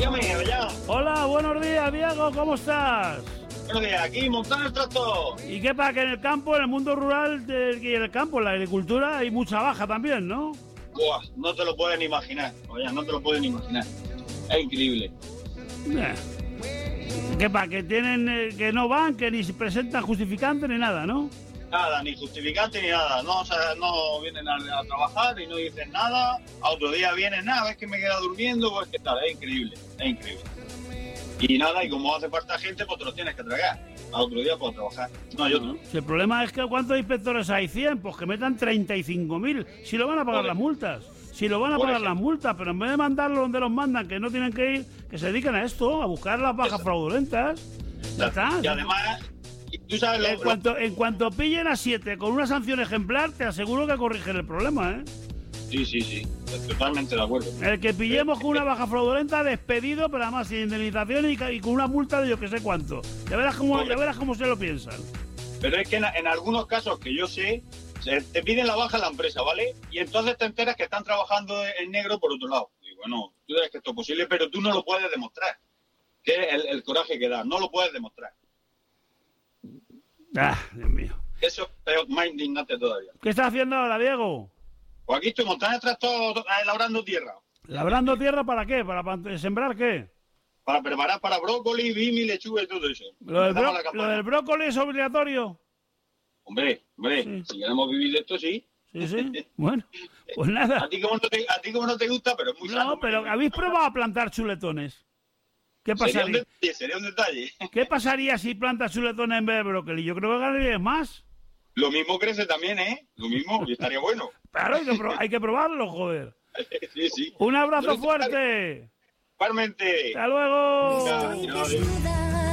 Dígame, allá. Hola, buenos días, Diego, ¿cómo estás? Buenos días, aquí montando el tractor. ¿Y qué pasa? Que en el campo, en el mundo rural y en el campo, en la agricultura, hay mucha baja también, ¿no? Buah, no te lo pueden imaginar. Oye, no te lo pueden imaginar. Es increíble. ¿Qué pasa? Que tienen, que no van, que ni se presentan justificantes ni nada, ¿no? Nada, ni justificante ni nada. No, o sea, no vienen a trabajar y no dicen nada. A otro día vienen, nada, ves que me queda durmiendo, pues qué tal. Es increíble, es increíble. Y nada, y como hace falta gente, pues te lo tienes que tragar. Al otro día puedo trabajar. No hay otro. Si el problema es que ¿cuántos inspectores hay? 100, pues que metan 35.000. Si lo van a pagar las multas. Si lo van a pagar las multas, pero en vez de mandarlo donde los mandan, que no tienen que ir, que se dediquen a esto, a buscar las bajas fraudulentas. Ya está. Y además, tú sabes en cuanto pillen a 7 con una sanción ejemplar, te aseguro que corrigen el problema, ¿eh? Sí. Totalmente de acuerdo. El que pillemos con una baja fraudulenta, despedido, pero además sin indemnización y con una multa de yo que sé cuánto. Ya verás cómo se lo piensan. Pero es que en algunos casos que yo sé, te piden la baja a la empresa, ¿vale? Y entonces te enteras que están trabajando en negro por otro lado. Y bueno, tú sabes que esto es posible, pero tú no lo puedes demostrar. Que es el coraje que da. No lo puedes demostrar. Dios mío. Eso es más indignante todavía. ¿Qué estás haciendo ahora, Diego? Pues aquí estoy montando el tractor, labrando tierra. ¿Labrando tierra para qué? ¿Para sembrar qué? Para preparar para brócoli, bimi, lechuga y todo eso. ¿Lo del brócoli es obligatorio? Hombre, sí. Si queremos vivir de esto, sí. Sí. Bueno, pues nada. A ti como no te gusta, pero es muy sano. No, pero ¿habéis probado a plantar chuletones? ¿Qué pasaría? Sería un detalle. ¿Qué pasaría si plantas chuletones en vez de brócoli? Yo creo que ganarías más. Lo mismo crece también, ¿eh? Lo mismo, y estaría bueno. Claro, hay que probarlo, joder. Sí. Un abrazo fuerte. Igualmente. Hasta luego. Adiós.